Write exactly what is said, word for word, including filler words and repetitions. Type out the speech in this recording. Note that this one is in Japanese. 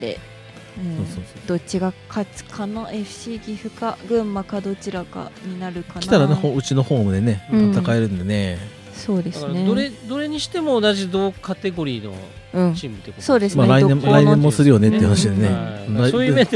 で、うん、 そうそうそうどっちが勝つかの エフシー 岐阜か群馬かどちらかになるかな。 来たらねほうちのホームでね、 うん、 戦えるんでね。 そうですね。 だからどれどれにしても同じ同カテゴリーのチームってことですね、 うん、そうですね、 まあ、来年どこの来年もするよねって話でね、 うん、そういう面で